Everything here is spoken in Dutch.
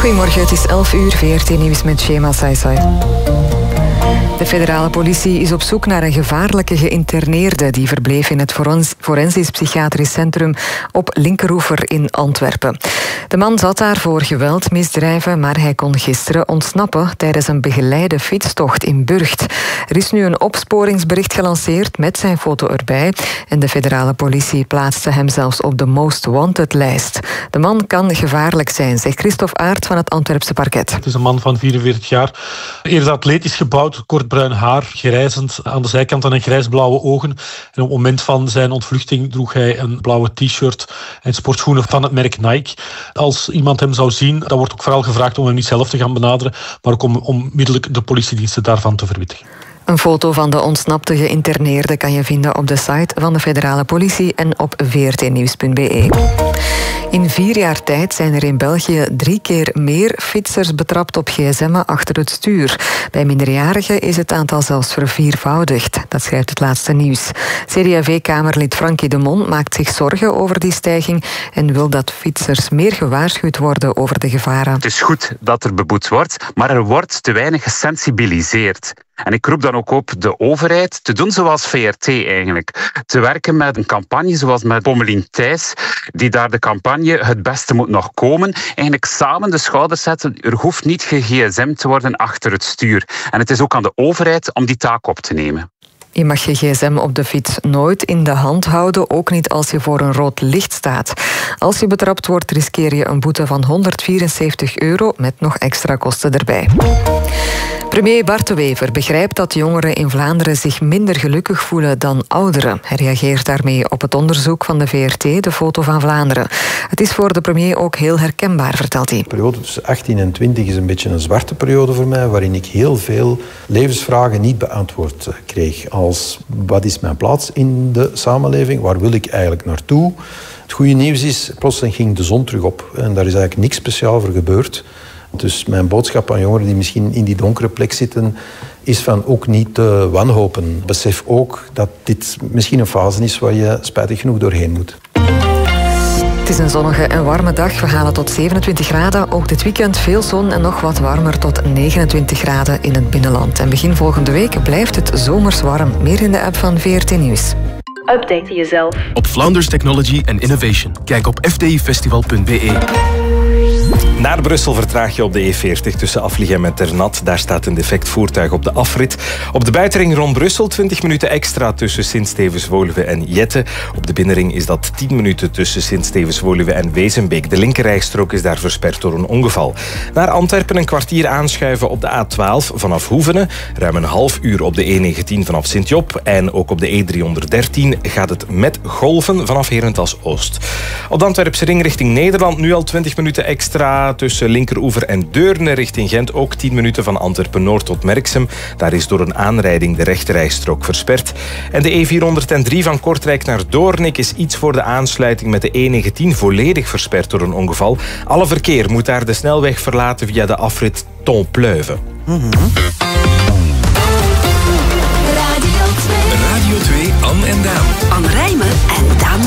Goedemorgen, het is 11 uur, VRT Nieuws met Shema Saisai. De federale politie is op zoek naar een gevaarlijke geïnterneerde die verbleef in het Forensisch Psychiatrisch Centrum op Linkeroever in Antwerpen. De man zat daar voor geweldmisdrijven, maar hij kon gisteren ontsnappen tijdens een begeleide fietstocht in Burgt. Er is nu een opsporingsbericht gelanceerd met zijn foto erbij en de federale politie plaatste hem zelfs op de Most Wanted-lijst. De man kan gevaarlijk zijn, zegt Christophe Aert van het Antwerpse parket. Het is een man van 44 jaar, eerder atletisch gebouwd, kort bruin haar, grijzend aan de zijkant en grijsblauwe ogen. En op het moment van zijn ontvluchting droeg hij een blauwe t-shirt en sportschoenen van het merk Nike. Als iemand hem zou zien, dan wordt ook vooral gevraagd om hem niet zelf te gaan benaderen, maar ook om onmiddellijk de politiediensten daarvan te verwittigen. Een foto van de ontsnapte geïnterneerde kan je vinden op de site van de federale politie en op vrtnieuws.be. In 4 jaar tijd zijn er in België 3 keer meer fietsers betrapt op gsm'en achter het stuur. Bij minderjarigen is het aantal zelfs verviervoudigd. Dat schrijft het laatste nieuws. CDAV-kamerlid Frankie de Mon maakt zich zorgen over die stijging en wil dat fietsers meer gewaarschuwd worden over de gevaren. Het is goed dat er beboet wordt, maar er wordt te weinig gesensibiliseerd. En ik roep dan ook op de overheid te doen zoals VRT eigenlijk. Te werken met een campagne zoals met Pommelien Thijs, die daar de campagne Het Beste moet nog komen. Eigenlijk samen de schouders zetten. Er hoeft niet ge-gsm te worden achter het stuur. En het is ook aan de overheid om die taak op te nemen. Je mag je gsm op de fiets nooit in de hand houden, ook niet als je voor een rood licht staat. Als je betrapt wordt, riskeer je een boete van €174 met nog extra kosten erbij. Premier Bart De Wever begrijpt dat jongeren in Vlaanderen zich minder gelukkig voelen dan ouderen. Hij reageert daarmee op het onderzoek van de VRT, de Foto van Vlaanderen. Het is voor de premier ook heel herkenbaar, vertelt hij. De periode tussen 18 en 20 is een beetje een zwarte periode voor mij, waarin ik heel veel levensvragen niet beantwoord kreeg. Als, wat is mijn plaats in de samenleving? Waar wil ik eigenlijk naartoe? Het goede nieuws is, plotseling ging de zon terug op. En daar is eigenlijk niks speciaal voor gebeurd. Dus mijn boodschap aan jongeren die misschien in die donkere plek zitten, is van ook niet te wanhopen. Besef ook dat dit misschien een fase is waar je spijtig genoeg doorheen moet. Het is een zonnige en warme dag. We halen tot 27 graden. Ook dit weekend veel zon en nog wat warmer tot 29 graden in het binnenland. En begin volgende week blijft het zomers warm. Meer in de app van VRT Nieuws. Update jezelf op Flanders Technology and Innovation. Kijk op fdifestival.be. Naar Brussel vertraag je op de E40 tussen Afligem en Ternat. Daar staat een defect voertuig op de afrit. Op de buitenring rond Brussel 20 minuten extra tussen Sint-Stevens-Woluwe en Jette. Op de binnenring is dat 10 minuten tussen Sint-Stevens-Woluwe en Wezenbeek. De linkerrijstrook is daar versperd door een ongeval. Naar Antwerpen een kwartier aanschuiven op de A12 vanaf Hoevenen. Ruim een half uur op de E19 vanaf Sint-Job. En ook op de E313 gaat het met golven vanaf Herentals-Oost. Op de Antwerpse ring richting Nederland nu al 20 minuten extra tussen Linkeroever en Deurne richting Gent. Ook 10 minuten van Antwerpen-Noord tot Merksem. Daar is door een aanrijding de rechterrijstrook versperd. En de E403 van Kortrijk naar Doornik is iets voor de aansluiting met de E19 volledig versperd door een ongeval. Alle verkeer moet daar de snelweg verlaten via de afrit Tonpleuve. Radio 2, Anne en Daan. Anne Rijmen en Daan